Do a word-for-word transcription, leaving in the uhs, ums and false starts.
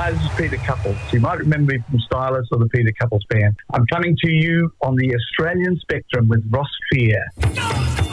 Hi, this is Peter Couples. You might remember me from Stylus or the Peter Couples Band. I'm coming to you on the Australian spectrum with Ross Fear.